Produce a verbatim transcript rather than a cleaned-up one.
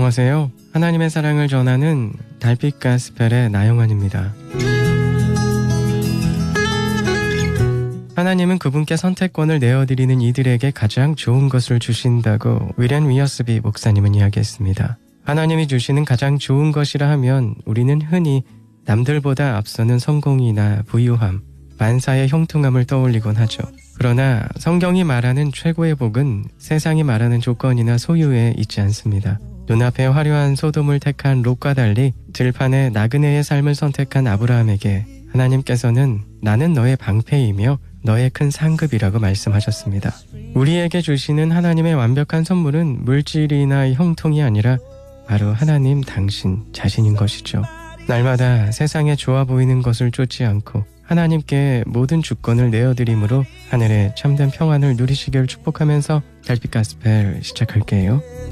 안녕하세요. 하나님의 사랑을 전하는 달빛 가스펠의 나영환입니다. 하나님은 그분께 선택권을 내어드리는 이들에게 가장 좋은 것을 주신다고 위렌 위어스비 목사님은 이야기했습니다. 하나님이 주시는 가장 좋은 것이라 하면 우리는 흔히 남들보다 앞서는 성공이나 부유함, 만사의 형통함을 떠올리곤 하죠. 그러나 성경이 말하는 최고의 복은 세상이 말하는 조건이나 소유에 있지 않습니다. 눈앞에 화려한 소돔을 택한 롯과 달리 들판에 나그네의 삶을 선택한 아브라함에게 하나님께서는 나는 너의 방패이며 너의 큰 상급이라고 말씀하셨습니다. 우리에게 주시는 하나님의 완벽한 선물은 물질이나 형통이 아니라 바로 하나님 당신 자신인 것이죠. 날마다 세상에 좋아 보이는 것을 쫓지 않고 하나님께 모든 주권을 내어드림으로 하늘의 참된 평안을 누리시길 축복하면서 달빛 가스펠 시작할게요.